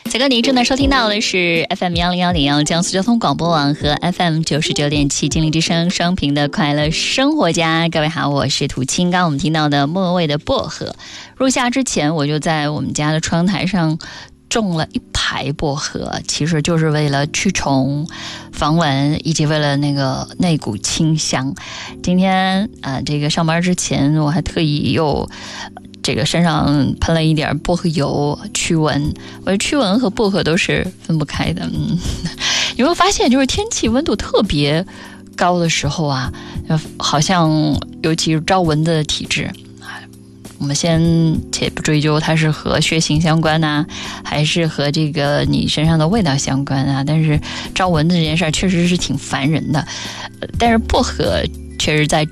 此刻您正在收听到的是 FM101.1江苏交通广播网和 FM99.7金陵之声双屏的快乐生活家。各位好，我是涂青。刚刚我们听到的莫文蔚的薄荷。入夏之前，我就在我们家的窗台上种了一排薄荷，其实就是为了驱虫、防蚊，以及为了那股清香。今天这个上班之前，我还特意又这个身上喷了一点薄荷油驱蚊。我觉得驱蚊和薄荷都是分不开的。有没有发现，就是天气温度特别高的时候啊，好像尤其是招蚊子的体质。我们先且不追究它是和血型相关啊，还是和这个你身上的味道相关啊，但是招蚊子这件事儿确实是挺烦人的。但是薄荷确实在